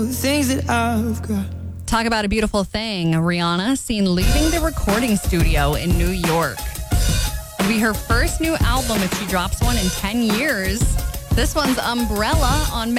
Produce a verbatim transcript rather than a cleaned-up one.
things that I've got. Talk about a beautiful thing. Rihanna seen leaving the recording studio in New York. It'll be her first new album if she drops one in ten years. This one's Umbrella on